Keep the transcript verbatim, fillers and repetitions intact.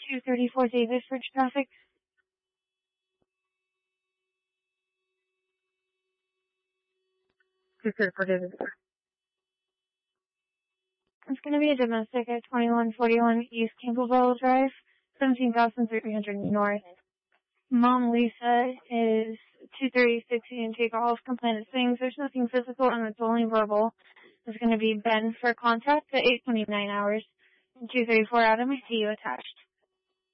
two thirty-four Davis for traffic. two thirty-four Davis. It's going to be a domestic at twenty-one forty-one East Campbellville Drive, seventeen thousand three hundred North. Mom Lisa is two thirty-six and take off complaint things. There's nothing physical and it's only verbal. It's going to be Ben for contact at eight twenty-nine hours. two thirty-four Adam, I see you attached.